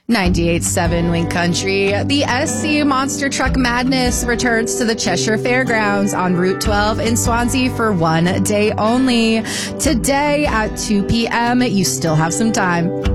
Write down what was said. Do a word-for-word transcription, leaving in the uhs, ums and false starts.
ninety-eight point seven Wink Country. The S C Monster Truck Madness returns to the Cheshire Fairgrounds on Route twelve in Swansea for one day only. Today at two p.m. You still have some time.